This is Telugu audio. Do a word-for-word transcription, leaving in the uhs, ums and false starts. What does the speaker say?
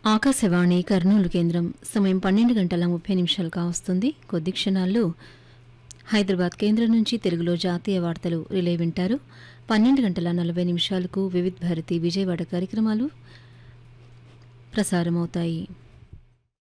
ఆకాశవాణి కర్నూలు కేంద్రం సమయం పన్నెండు గంటల ముప్పై నిమిషాలు కావస్తుంది. కొద్ది క్షణాల్లో హైదరాబాద్ కేంద్రం నుంచి తెలుగులో జాతీయ వార్తలు రిలే వింటారు. పన్నెండు గంటల నలభై నిమిషాలకు వివిధ్ భారతి విజయవాడ కార్యక్రమాలు ప్రసారమవుతాయి.